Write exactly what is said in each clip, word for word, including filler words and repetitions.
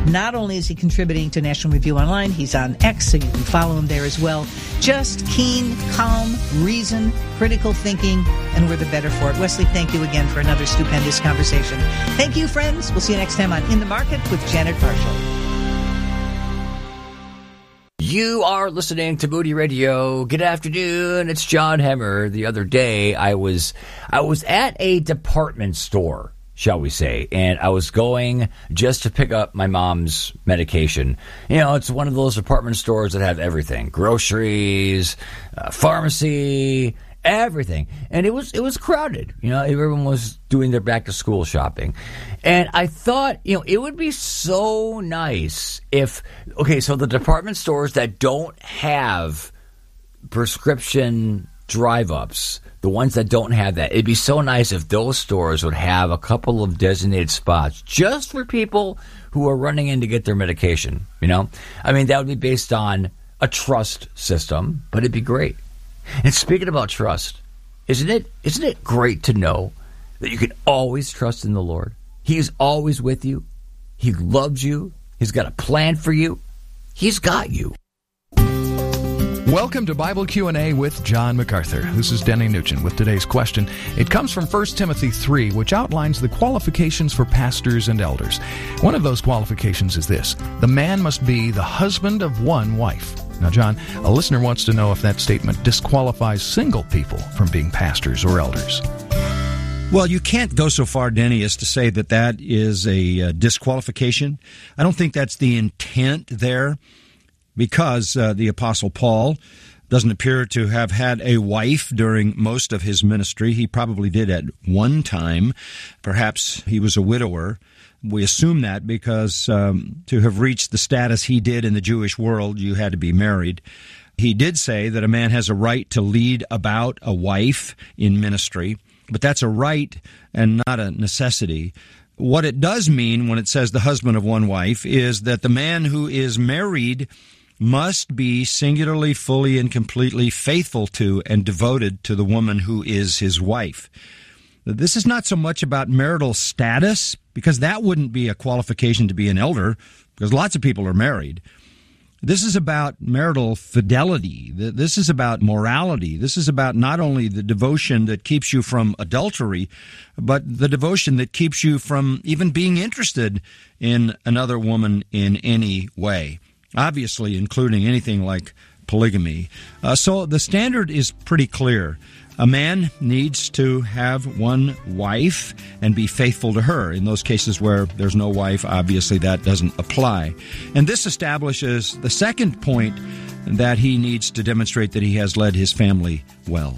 Not only is he contributing to National Review Online, he's on X, so you can follow him there as well. Just keen, calm, reason, critical thinking, and we're the better for it. Wesley, thank you again for another stupendous conversation. Thank you, friends. We'll see you next time on In the Market with Janet Marshall. You are listening to Moody Radio. Good afternoon. It's John Hemmer. The other day, I was I was at a department store, shall we say, and I was going just to pick up my mom's medication. You know, it's one of those department stores that have everything: groceries, uh, pharmacy, everything. And it was it was crowded. You know, everyone was doing their back to school shopping. And I thought, you know, it would be so nice if, okay, so the department stores that don't have prescription drive-ups, the ones that don't have that, it'd be so nice if those stores would have a couple of designated spots just for people who are running in to get their medication, you know? I mean, that would be based on a trust system, but it'd be great. And speaking about trust, isn't it isn't it great to know that you can always trust in the Lord? He is always with you. He loves you. He's got a plan for you. He's got you. Welcome to Bible Q and A with John MacArthur. This is Denny Nugent with today's question. It comes from First Timothy three, which outlines the qualifications for pastors and elders. One of those qualifications is this: the man must be the husband of one wife. Now, John, a listener wants to know if that statement disqualifies single people from being pastors or elders. Well, you can't go so far, Denny, as to say that that is a uh, disqualification. I don't think that's the intent there, because uh, the Apostle Paul doesn't appear to have had a wife during most of his ministry. He probably did at one time. Perhaps he was a widower. We assume that because um, to have reached the status he did in the Jewish world, you had to be married. He did say that a man has a right to lead about a wife in ministry, but that's a right and not a necessity. What it does mean when it says the husband of one wife is that the man who is married must be singularly, fully, and completely faithful to and devoted to the woman who is his wife. This is not so much about marital status, because that wouldn't be a qualification to be an elder, because lots of people are married. This is about marital fidelity. This is about morality. This is about not only the devotion that keeps you from adultery, but the devotion that keeps you from even being interested in another woman in any way, obviously including anything like polygamy. Uh, so the standard is pretty clear. A man needs to have one wife and be faithful to her. In those cases where there's no wife, obviously that doesn't apply. And this establishes the second point, that he needs to demonstrate that he has led his family well.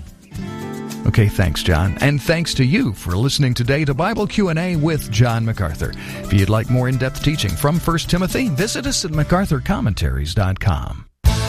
Okay, thanks, John. And thanks to you for listening today to Bible Q and A with John MacArthur. If you'd like more in-depth teaching from First Timothy, visit us at macarthur commentaries dot com.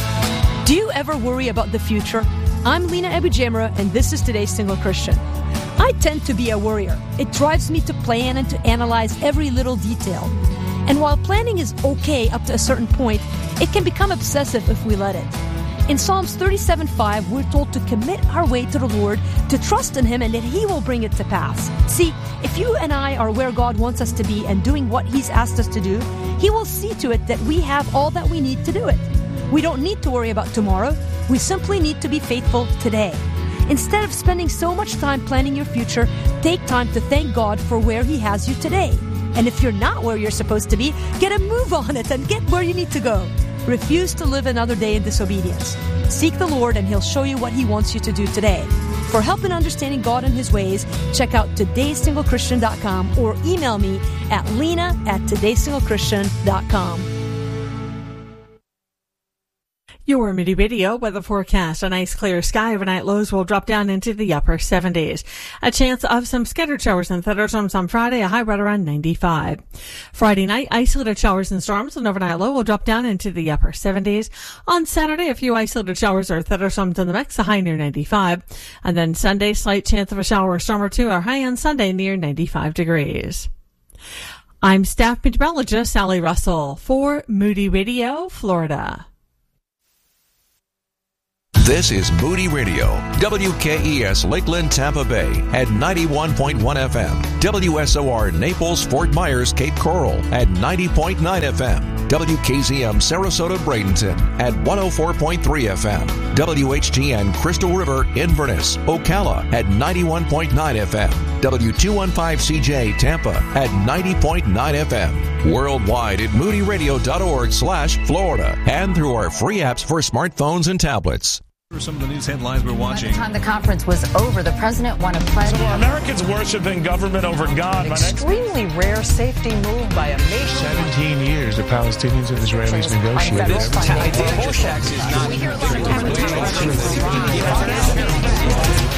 Do you ever worry about the future? I'm Lena Abujamra, and this is Today's Single Christian. I tend to be a worrier. It drives me to plan and to analyze every little detail. And while planning is okay up to a certain point, it can become obsessive if we let it. In Psalms thirty-seven five, we're told to commit our way to the Lord, to trust in Him, and that He will bring it to pass. See, if you and I are where God wants us to be and doing what He's asked us to do, He will see to it that we have all that we need to do it. We don't need to worry about tomorrow. We simply need to be faithful today. Instead of spending so much time planning your future, take time to thank God for where He has you today. And if you're not where you're supposed to be, get a move on it and get where you need to go. Refuse to live another day in disobedience. Seek the Lord and He'll show you what He wants you to do today. For help in understanding God and His ways, check out todays single christian dot com or email me at lena at todays single christian dot com. Your Moody Radio weather forecast. A nice clear sky. Overnight lows will drop down into the upper seventies. A chance of some scattered showers and thunderstorms on Friday, a high right around ninety-five. Friday night, isolated showers and storms. An overnight low will drop down into the upper seventies. On Saturday, a few isolated showers or thunderstorms in the mix, a high near ninety-five. And then Sunday, slight chance of a shower or storm or two, a high on Sunday near ninety-five degrees. I'm staff meteorologist Sally Russell for Moody Radio, Florida. This is Moody Radio, W K E S Lakeland, Tampa Bay at ninety-one point one F M, W S O R Naples, Fort Myers, Cape Coral at ninety point nine F M, W K Z M Sarasota, Bradenton at one oh four point three F M, W H G N Crystal River, Inverness, Ocala at ninety-one point nine F M, W two fifteen C J Tampa at ninety point nine F M, worldwide at moodyradio.org slash Florida, and through our free apps for smartphones and tablets. Some of the news headlines we're watching. By the time the conference was over, the president won a pledge. So are Americans worshiping government over God? An extremely rare safety move by a nation. seventeen years the Palestinians and Israelis negotiated. This tax is not... We hear a lot of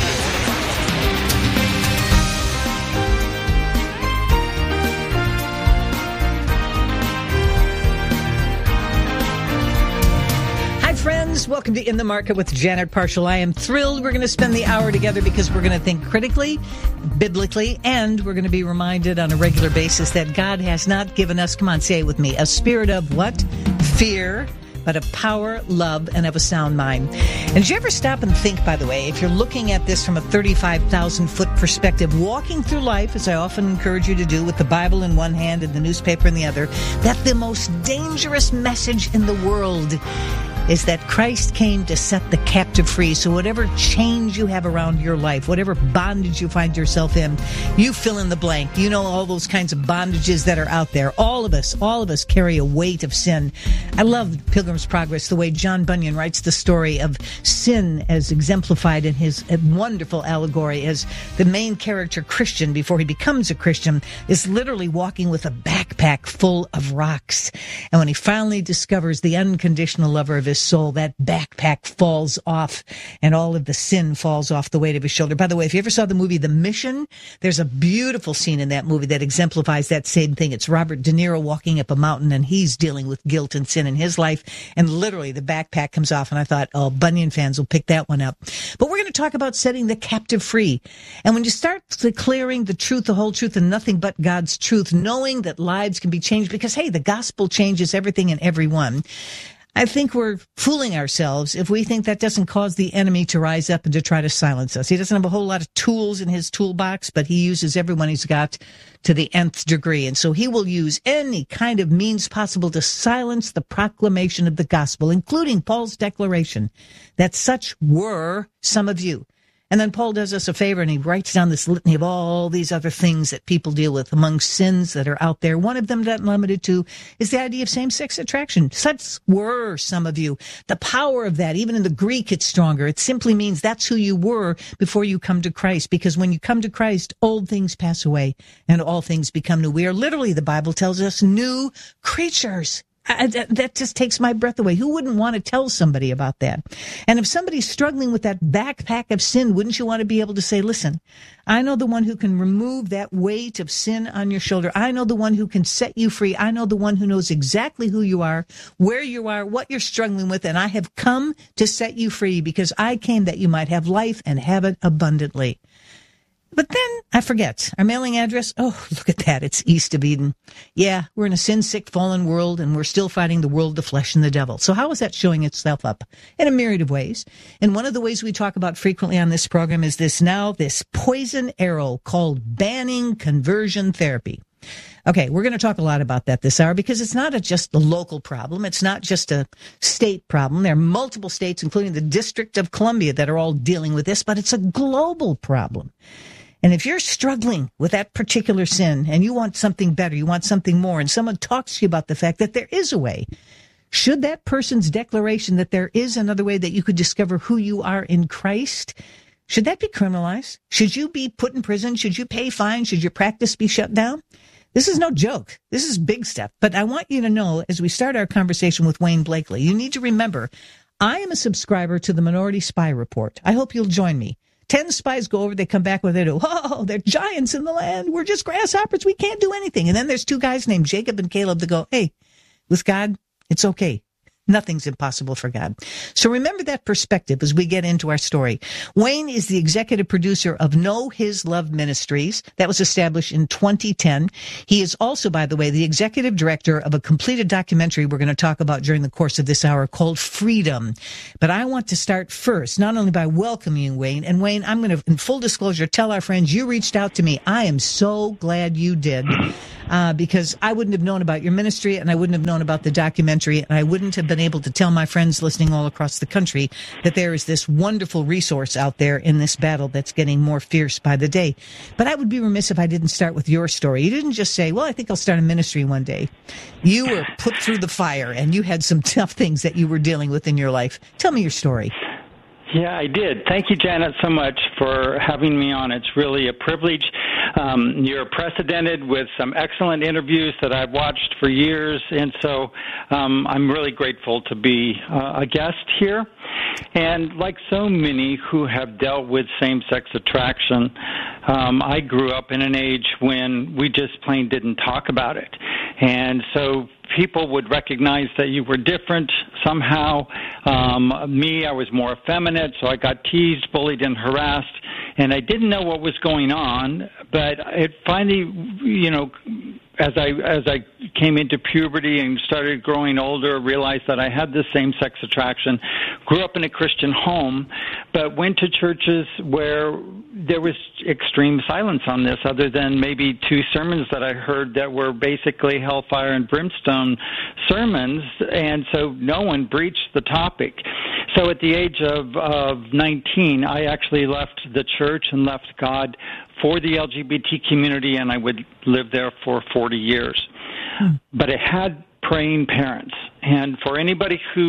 friends, welcome to In the Market with Janet Parshall. I am thrilled we're going to spend the hour together because we're going to think critically, biblically, and we're going to be reminded on a regular basis that God has not given us, come on, say it with me, a spirit of what? Fear, but of power, love, and of a sound mind. And did you ever stop and think, by the way, if you're looking at this from a thirty-five thousand foot perspective, walking through life, as I often encourage you to do, with the Bible in one hand and the newspaper in the other, that the most dangerous message in the world is that Christ came to set the captive free. So whatever chains you have around your life, whatever bondage you find yourself in, you fill in the blank. You know all those kinds of bondages that are out there. All of us, all of us carry a weight of sin. I love Pilgrim's Progress, the way John Bunyan writes the story of sin as exemplified in his wonderful allegory as the main character, Christian, before he becomes a Christian, is literally walking with a backpack full of rocks. And when he finally discovers the unconditional lover of his soul, that backpack falls off and all of the sin falls off the weight of his shoulder. By the way, if you ever saw the movie The Mission, there's a beautiful scene in that movie that exemplifies that same thing. It's Robert De Niro walking up a mountain and he's dealing with guilt and sin in his life, and literally the backpack comes off, and I thought, oh, Bunyan fans will pick that one up. But we're going to talk about setting the captive free. And when you start declaring the truth, the whole truth, and nothing but God's truth, knowing that lives can be changed because, hey, the gospel changes everything and everyone, I think we're fooling ourselves if we think that doesn't cause the enemy to rise up and to try to silence us. He doesn't have a whole lot of tools in his toolbox, but he uses everyone he's got to the nth degree. And so he will use any kind of means possible to silence the proclamation of the gospel, including Paul's declaration that such were some of you. And then Paul does us a favor and he writes down this litany of all these other things that people deal with among sins that are out there. One of them that I'm limited to is the idea of same-sex attraction. Such were some of you. The power of that, even in the Greek, it's stronger. It simply means that's who you were before you come to Christ. Because when you come to Christ, old things pass away and all things become new. We are literally, the Bible tells us, new creatures. I, that, that just takes my breath away. Who wouldn't want to tell somebody about that? And if somebody's struggling with that backpack of sin, wouldn't you want to be able to say, listen, I know the one who can remove that weight of sin on your shoulder. I know the one who can set you free. I know the one who knows exactly who you are, where you are, what you're struggling with. And I have come to set you free because I came that you might have life and have it abundantly. But then I forget our mailing address. Oh, look at that. It's east of Eden. Yeah, we're in a sin-sick, fallen world, and we're still fighting the world, the flesh, and the devil. So how is that showing itself up? In a myriad of ways. And one of the ways we talk about frequently on this program is this now, this poison arrow called banning conversion therapy. Okay, we're going to talk a lot about that this hour because it's not a, just a local problem. It's not just a state problem. There are multiple states, including the District of Columbia, that are all dealing with this, but it's a global problem. And if you're struggling with that particular sin and you want something better, you want something more, and someone talks to you about the fact that there is a way, should that person's declaration that there is another way that you could discover who you are in Christ, should that be criminalized? Should you be put in prison? Should you pay fines? Should your practice be shut down? This is no joke. This is big stuff. But I want you to know, as we start our conversation with Wayne Blakely, you need to remember, I am a subscriber to the Minority Spy Report. I hope you'll join me. Ten spies go over, they come back with it. Oh, they're giants in the land. We're just grasshoppers. We can't do anything. And then there's two guys named Jacob and Caleb that go, hey, with God, it's okay. Nothing's impossible for God. So remember that perspective as we get into our story. Wayne is the executive producer of Know His Love Ministries. That was established in twenty ten. He is also, by the way, the executive director of a completed documentary we're going to talk about during the course of this hour called Freedom. But I want to start first, not only by welcoming you, Wayne. And Wayne, I'm going to, in full disclosure, tell our friends you reached out to me. I am so glad you did, uh, because I wouldn't have known about your ministry and I wouldn't have known about the documentary, and I wouldn't have been able to tell my friends listening all across the country that there is this wonderful resource out there in this battle that's getting more fierce by the day. But I would be remiss if I didn't start with your story. You didn't just say, well, I think I'll start a ministry one day. You were put through the fire and you had some tough things that you were dealing with in your life. Tell me your story. Yeah, I did. Thank you, Janet, so much for having me on. It's really a privilege. Um, you're precedented with some excellent interviews that I've watched for years, and so um, I'm really grateful to be uh, a guest here. And like so many who have dealt with same-sex attraction, um, I grew up in an age when we just plain didn't talk about it. And so people would recognize that you were different somehow. Um, me, I was more effeminate, so I got teased, bullied, and harassed. And I didn't know what was going on, but it finally, you know, as I as I came into puberty and started growing older, realized that I had this same-sex attraction, grew up in a Christian home, but went to churches where there was extreme silence on this, other than maybe two sermons that I heard that were basically hellfire and brimstone sermons, and so no one breached the topic. So at the age of, of nineteen, I actually left the church and left God for the L G B T community, and I would live there for forty years. Hmm. But it had praying parents. And for anybody who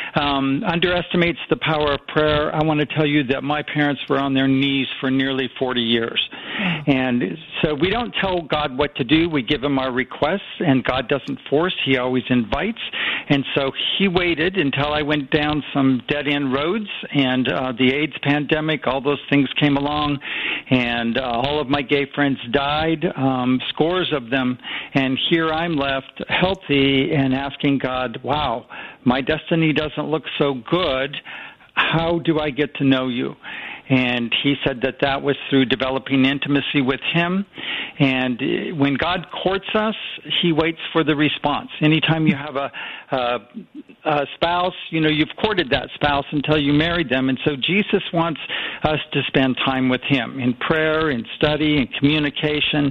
um, underestimates the power of prayer, I want to tell you that my parents were on their knees for nearly forty years. And so we don't tell God what to do. We give him our requests, and God doesn't force. He always invites. And so he waited until I went down some dead-end roads, and uh, the AIDS pandemic, all those things came along, and uh, all of my gay friends died, um, scores of them. And here I'm left healthy and asking God, wow, my destiny doesn't look so good. How do I get to know you? And he said that that was through developing intimacy with him. And when God courts us, he waits for the response. Anytime you have a, a, a spouse, you know, you've courted that spouse until you married them. And so Jesus wants us to spend time with him in prayer, in study, in communication.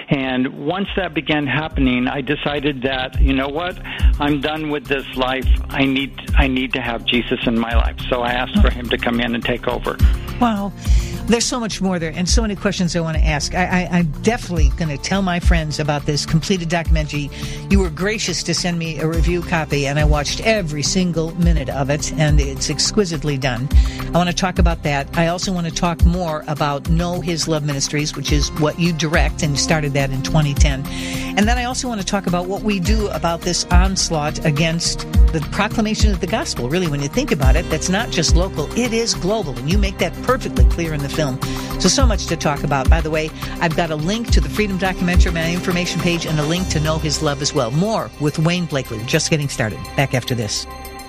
And once that began happening, I decided that, you know what, I'm done with this life. I need, I need to have Jesus in my life. So I asked for him to come in and take over. Wow. There's so much more there and so many questions I want to ask. I, I, I'm definitely going to tell my friends about this completed documentary. You were gracious to send me a review copy, and I watched every single minute of it, and it's exquisitely done. I want to talk about that. I also want to talk more about Know His Love Ministries, which is what you direct, and you started that in twenty ten. And then I also want to talk about what we do about this onslaught against the proclamation of the gospel. Really, when you think about it, that's not just local, it is global, and you make that perfectly clear in the film. So, so much to talk about. By the way, I've got a link to the Freedom documentary on my information page and a link to Know His Love as well. More with Wayne Blakely. We're just getting started. Back after this.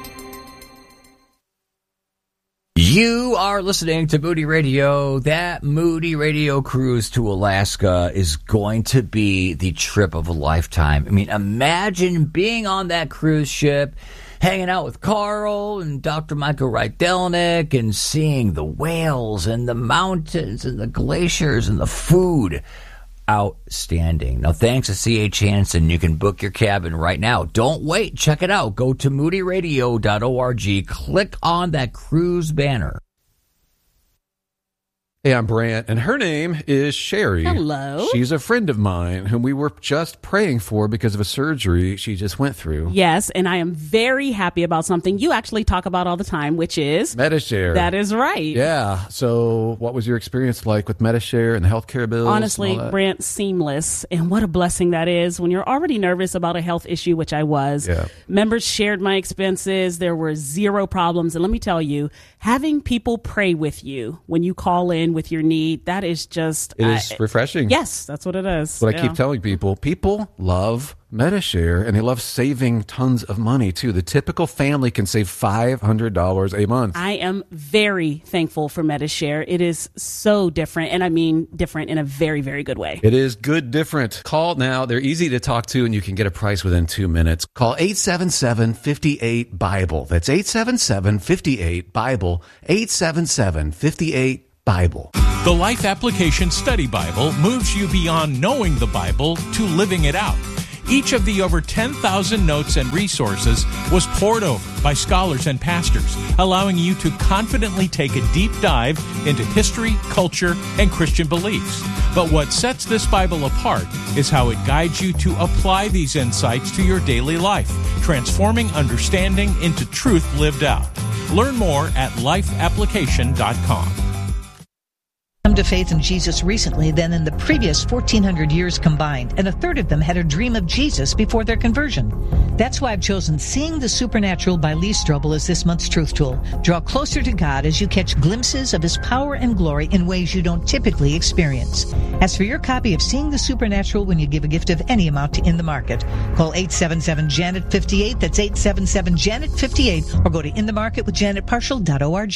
You are listening to Moody Radio. That Moody Radio cruise to Alaska is going to be the trip of a lifetime. I mean, imagine being on that cruise ship, hanging out with Carl and Doctor Michael Wright-Delnick and seeing the whales and the mountains and the glaciers and the food. Outstanding. Now, thanks to C H. Hansen, you can book your cabin right now. Don't wait. Check it out. Go to moody radio dot org. Click on that cruise banner. Hey, I'm Brant, and her name is Sherry. Hello. She's a friend of mine whom we were just praying for because of a surgery she just went through. Yes, and I am very happy about something you actually talk about all the time, which is Medi-Share. That is right. Yeah. So what was your experience like with Medi-Share and the healthcare bills? Honestly, Brant, seamless. And what a blessing that is when you're already nervous about a health issue, which I was. Yeah. Members shared my expenses. There were zero problems. And let me tell you, having people pray with you when you call in in with your need. That is just... It is uh, refreshing. Yes, that's what it is. What yeah. I keep telling people, people love MediShare, and they love saving tons of money, too. The typical family can save five hundred dollars a month. I am very thankful for MediShare. It is so different, and I mean different in a very, very good way. It is good different. Call now. They're easy to talk to, and you can get a price within two minutes. Call eight seven seven, five eight, BIBLE. That's eight seven seven, five eight, BIBLE. eight seven seven, five eight, BIBLE. The Life Application Study Bible moves you beyond knowing the Bible to living it out. Each of the over ten thousand notes and resources was poured over by scholars and pastors, allowing you to confidently take a deep dive into history, culture, and Christian beliefs. But what sets this Bible apart is how it guides you to apply these insights to your daily life, transforming understanding into truth lived out. Learn more at life application dot com. Come to faith in Jesus recently than in the previous fourteen hundred years combined, and a third of them had a dream of Jesus before their conversion. That's why I've chosen Seeing the Supernatural by Lee Strobel as this month's truth tool. Draw closer to God as you catch glimpses of His power and glory in ways you don't typically experience. As for your copy of Seeing the Supernatural when you give a gift of any amount to In the Market, call eight seven seven, Janet fifty-eight, that's eight seven seven, Janet fifty-eight, or go to in the market with janet partial dot org.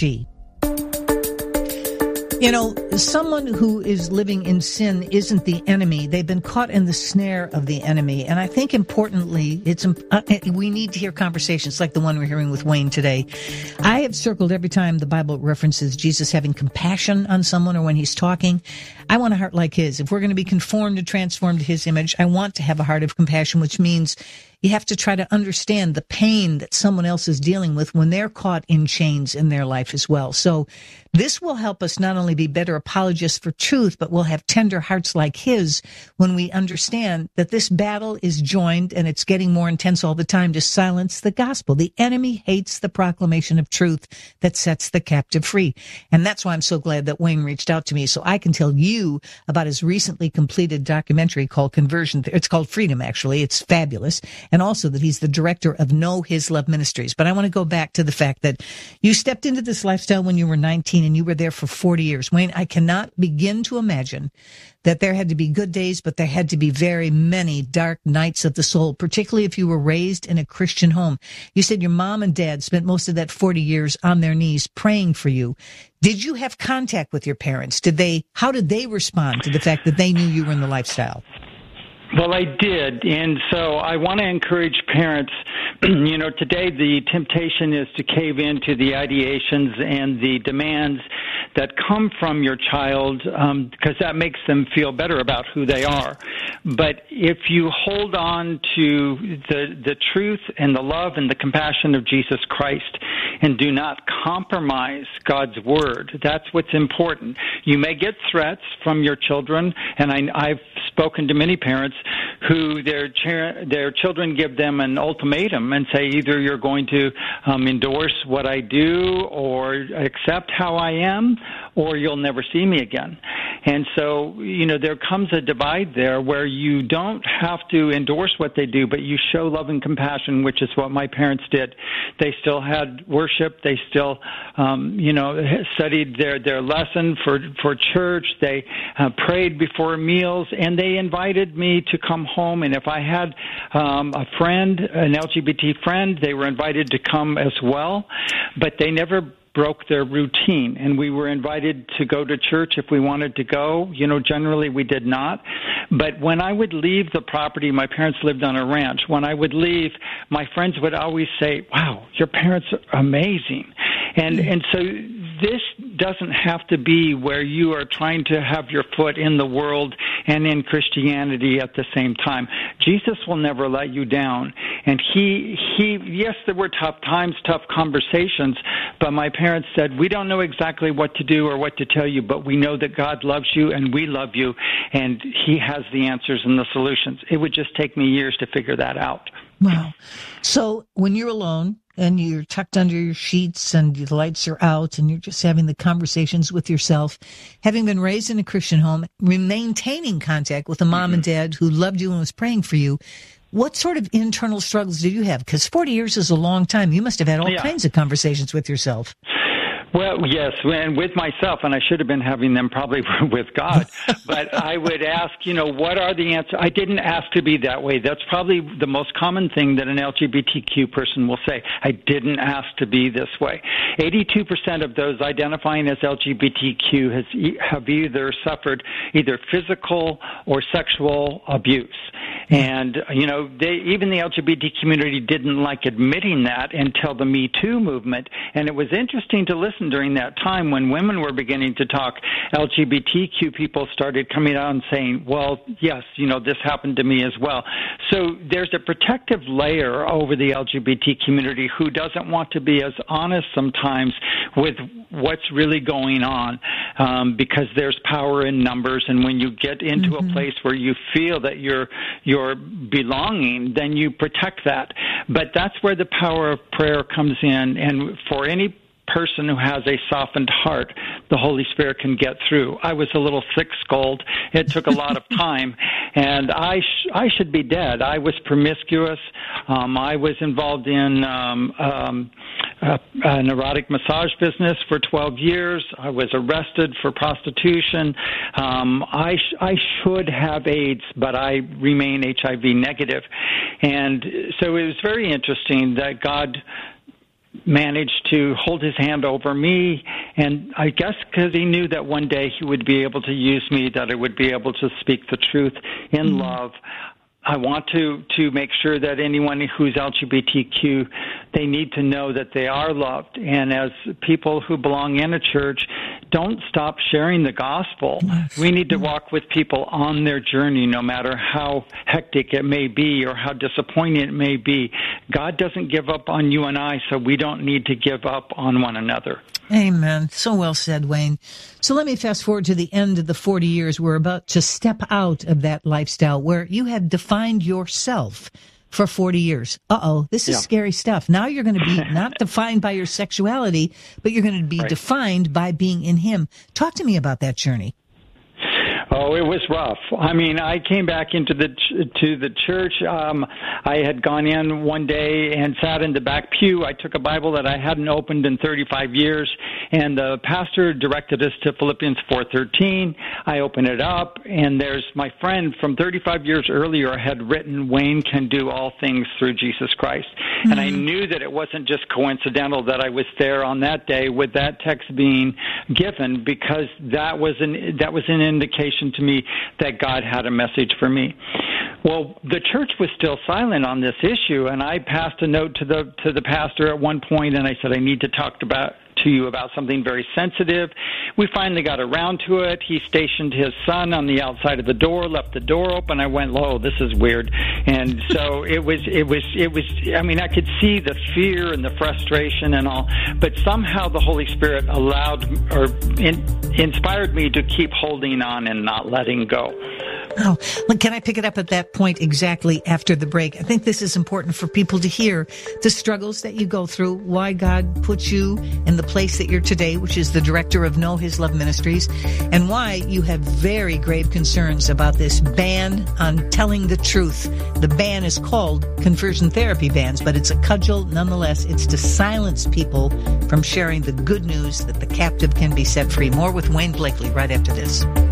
You know, someone who is living in sin isn't the enemy. They've been caught in the snare of the enemy. And I think importantly, it's uh, we need to hear conversations like the one we're hearing with Wayne today. I have circled every time the Bible references Jesus having compassion on someone or when he's talking. I want a heart like his. If we're going to be conformed and transformed to his image, I want to have a heart of compassion, which means you have to try to understand the pain that someone else is dealing with when they're caught in chains in their life as well. So this will help us not only be better apologists for truth, but we'll have tender hearts like his when we understand that this battle is joined and it's getting more intense all the time to silence the gospel. The enemy hates the proclamation of truth that sets the captive free. And that's why I'm so glad that Wayne reached out to me so I can tell you about his recently completed documentary called Conversion. It's called Freedom, actually. It's fabulous. And also that he's the director of Know His Love Ministries. But I want to go back to the fact that you stepped into this lifestyle when you were nineteen and you were there for forty years. Wayne, I cannot begin to imagine that there had to be good days, but there had to be very many dark nights of the soul, particularly if you were raised in a Christian home. You said your mom and dad spent most of that forty years on their knees praying for you. Did you have contact with your parents? Did they, how did they respond to the fact that they knew you were in the lifestyle? Well, I did, and so I want to encourage parents. You know, today the temptation is to cave into the ideations and the demands that come from your child um, because that makes them feel better about who they are. But if you hold on to the the truth and the love and the compassion of Jesus Christ and do not compromise God's word, that's what's important. You may get threats from your children, and I, I've spoken to many parents who their cha- their children give them an ultimatum and say either you're going to um, endorse what I do or accept how I am, or you'll never see me again. And so, you know, there comes a divide there where you don't have to endorse what they do, but you show love and compassion, which is what my parents did. They still had worship. They still, um, you know, studied their, their lesson for, for church. They uh, prayed before meals, and they invited me to come home. And if I had um, a friend, an L G B T friend, they were invited to come as well. But they never broke their routine, and we were invited to go to church if we wanted to go. You know, generally we did not. But when I would leave the property, my parents lived on a ranch. When I would leave, my friends would always say, wow, your parents are amazing. And and so this doesn't have to be where you are trying to have your foot in the world and in Christianity at the same time. Jesus will never let you down. And he, he yes, there were tough times, tough conversations, but my parents said, we don't know exactly what to do or what to tell you, but we know that God loves you and we love you, and he has the answers and the solutions. It would just take me years to figure that out. Wow. So when you're alone, and you're tucked under your sheets and the lights are out and you're just having the conversations with yourself, having been raised in a Christian home, maintaining contact with a mom mm-hmm. and dad who loved you and was praying for you, what sort of internal struggles did you have? Because forty years is a long time. You must have had all yeah. kinds of conversations with yourself. Well, yes, and with myself, and I should have been having them probably with God, but I would ask, you know, what are the answers? I didn't ask to be that way. That's probably the most common thing that an L G B T Q person will say. I didn't ask to be this way. eighty-two percent of those identifying as L G B T Q has, have either suffered either physical or sexual abuse. And, you know, they, even the L G B T community didn't like admitting that until the Me Too movement. And it was interesting to listen during that time when women were beginning to talk. L G B T Q people started coming out and saying, well, yes, you know, this happened to me as well. So there's a protective layer over the L G B T community who doesn't want to be as honest sometimes with what's really going on, um, because there's power in numbers. And when you get into mm-hmm. a place where you feel that you're you're belonging, then you protect that. But that's where the power of prayer comes in. And for any person who has a softened heart, the Holy Spirit can get through. I was a little thick-skulled. It took a lot of time, and I sh- I should be dead. I was promiscuous. Um, I was involved in um, um, a, an erotic massage business for twelve years. I was arrested for prostitution. Um, I sh- I should have AIDS, but I remain H I V negative. And so it was very interesting that God managed to hold his hand over me, and I guess because he knew that one day he would be able to use me, that I would be able to speak the truth in mm-hmm. love. I want to, to make sure that anyone who's L G B T Q, they need to know that they are loved. And as people who belong in a church, don't stop sharing the gospel. We need to walk with people on their journey, no matter how hectic it may be or how disappointing it may be. God doesn't give up on you and I, so we don't need to give up on one another. Amen. So well said, Wayne. So let me fast forward to the end of the forty years. We're about to step out of that lifestyle where you had defined yourself for forty years. Uh-oh, this is yeah. scary stuff. Now you're going to be not defined by your sexuality, but you're going to be right. defined by being in him. Talk to me about that journey. Oh, it was rough. I mean, I came back into the ch- to the church. Um, I had gone in one day and sat in the back pew. I took a Bible that I hadn't opened in thirty-five years, and the pastor directed us to Philippians four thirteen. I opened it up, and there's my friend from thirty-five years earlier had written, "Wayne can do all things through Jesus Christ." Mm-hmm. And I knew that it wasn't just coincidental that I was there on that day with that text being given, because that was an that was an indication to me that God had a message for me. Well, the church was still silent on this issue, and I passed a note to the to the pastor at one point, and I said, I need to talk about to you about something very sensitive. We finally got around to it. He stationed his son on the outside of the door, left the door open. I went, "Oh, this is weird." And so it was, it was, it was, I mean, I could see the fear and the frustration and all, but somehow the Holy Spirit allowed or in, inspired me to keep holding on and not letting go. Oh, can I pick it up at that point exactly after the break? I think this is important for people to hear the struggles that you go through, why God put you in the place that you're today, which is the director of Know His Love Ministries, and why you have very grave concerns about this ban on telling the truth. The ban is called conversion therapy bans, but it's a cudgel nonetheless. It's to silence people from sharing the good news that the captive can be set free. More with Wayne Blakely right after this.